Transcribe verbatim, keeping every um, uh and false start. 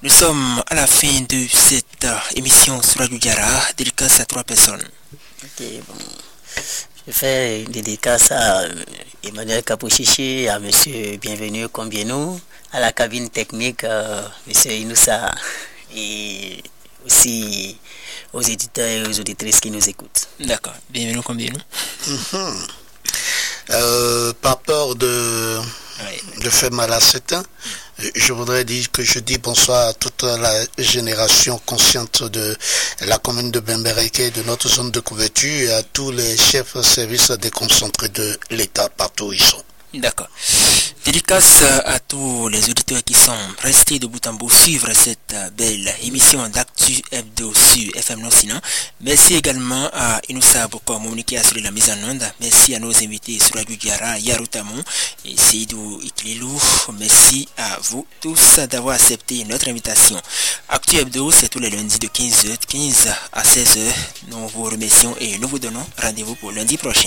Nous sommes à la fin de cette euh, émission sur Radio Diara, dédicace à trois personnes. Ok, bon. Je fais une dédicace à Emmanuel Kapouchichi, à Monsieur Bienvenu Combienou, à la cabine technique, euh, Monsieur Inoussa, et aussi aux éditeurs et aux auditrices qui nous écoutent. D'accord, Bienvenu Combienou. Mm-hmm. Euh, par peur de, oui. de faire mal à certains, je voudrais dire que je dis bonsoir à toute la génération consciente de la commune de Bembereke, de notre zone de couverture, et à tous les chefs de services déconcentrés de l'État partout où ils sont. D'accord. Dédicace à tous les auditeurs qui sont restés de bout en bout suivre cette belle émission d'Actu Hebdo sur F M Nocina. Merci également à Inoussa Boko Mouni qui a assuré la mise en onde. Merci à nos invités sur Radio Diara, Yarutamou et Seydou Iklilou. Merci à vous tous d'avoir accepté notre invitation. Actu Hebdo, c'est tous les lundis de quinze heures quinze à seize heures. Nous vous remercions et nous vous donnons rendez-vous pour lundi prochain.